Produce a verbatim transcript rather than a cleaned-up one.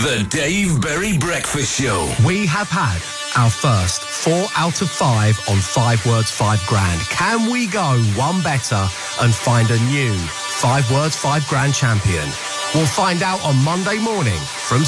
The Dave Berry Breakfast Show. We have had our first four out of five on Five Words, Five Grand. Can we go one better and find a new Five Words, Five Grand champion? We'll find out on Monday morning from